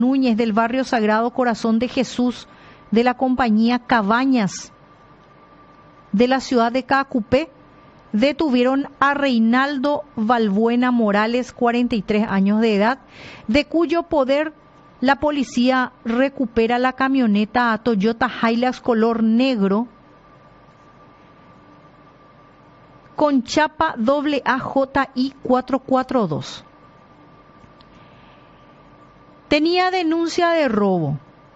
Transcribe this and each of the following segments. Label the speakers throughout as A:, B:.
A: Núñez del barrio Sagrado Corazón de Jesús de la compañía Cabañas de la ciudad de Caacupé detuvieron a Reinaldo Valbuena Morales, 43 años de edad, de cuyo poder la policía recupera la camioneta Toyota Hilux color negro con chapa AAJI 442. Tenía denuncia de robo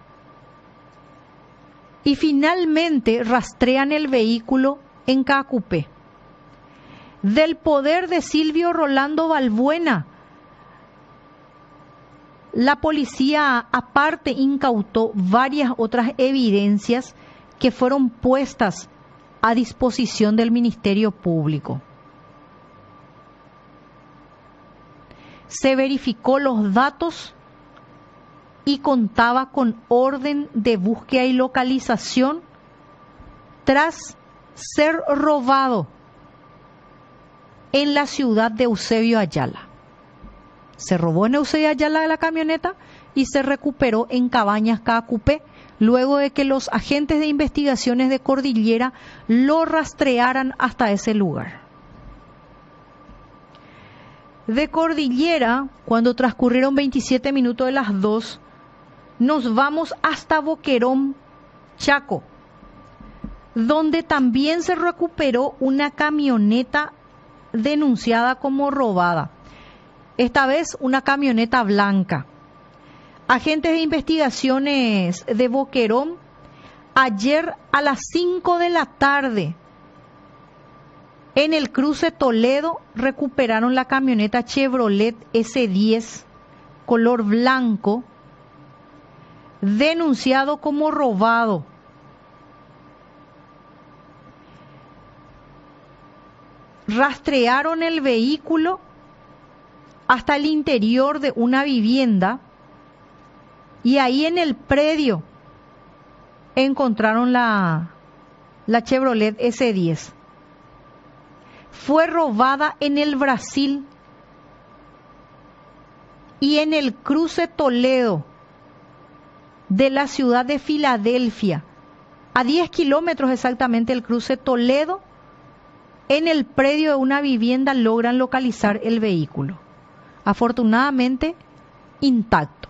A: y finalmente rastrean el vehículo en Caacupé. Del poder de Silvio Rolando Valbuena, la policía aparte incautó varias otras evidencias que fueron puestas a disposición del Ministerio Público. Se verificó los datos y contaba con orden de búsqueda y localización tras ser robado en la ciudad de Eusebio Ayala. Se robó en Eusebio Ayala la camioneta y se recuperó en Cabañas, Caacupé, luego de que los agentes de investigaciones de Cordillera lo rastrearan hasta ese lugar. De Cordillera, cuando transcurrieron 27 minutos de las 2, nos vamos hasta Boquerón, Chaco, donde también se recuperó una camioneta denunciada como robada. Esta vez una camioneta blanca. Agentes de investigaciones de Boquerón, ayer a las 5 de la tarde, en el cruce Toledo, recuperaron la camioneta Chevrolet S10 color blanco, denunciado como robado. Rastrearon el vehículo hasta el interior de una vivienda y ahí en el predio encontraron la Chevrolet S10. Fue robada en el Brasil y en el cruce Toledo de la ciudad de Filadelfia, a 10 kilómetros exactamente del cruce Toledo. En el predio de una vivienda logran localizar el vehículo, afortunadamente intacto.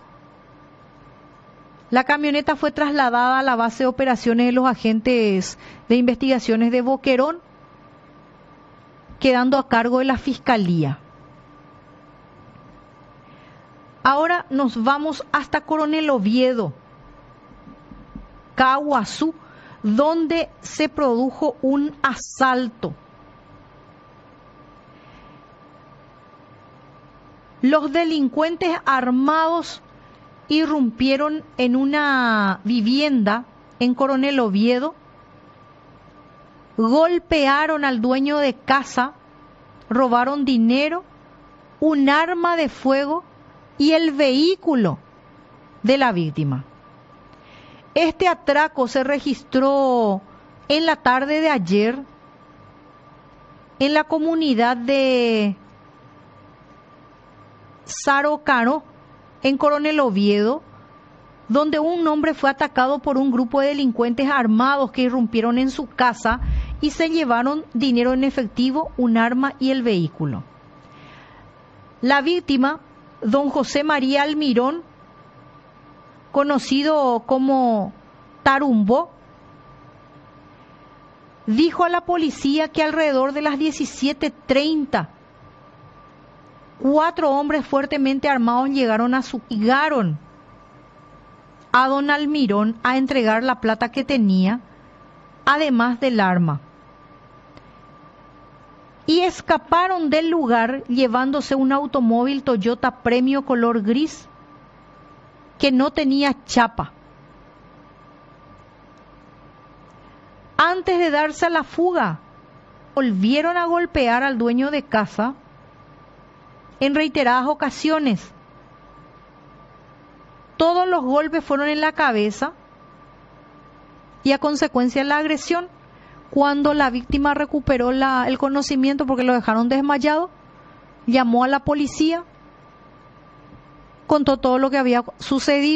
A: La camioneta fue trasladada a la base de operaciones de los agentes de investigaciones de Boquerón, quedando a cargo de la Fiscalía. Ahora nos vamos hasta Coronel Oviedo, Caguazú, donde se produjo un asalto. Los delincuentes armados irrumpieron en una vivienda en Coronel Oviedo, golpearon al dueño de casa, robaron dinero, un arma de fuego y el vehículo de la víctima. Este atraco se registró en la tarde de ayer en la comunidad de Sarocaro, en Coronel Oviedo, donde un hombre fue atacado por un grupo de delincuentes armados que irrumpieron en su casa y se llevaron dinero en efectivo, un arma y el vehículo. La víctima, don José María Almirón, conocido como Tarumbó, dijo a la policía que alrededor de las 17:30 4 hombres fuertemente armados llegaron a don Almirón a entregar la plata que tenía, además del arma, y escaparon del lugar llevándose un automóvil Toyota Premio color gris que no tenía chapa. Antes de darse a la fuga, volvieron a golpear al dueño de casa en reiteradas ocasiones. Todos los golpes fueron en la cabeza y a consecuencia de la agresión, cuando la víctima recuperó el conocimiento porque lo dejaron desmayado, llamó a la policía contó todo lo que había sucedido.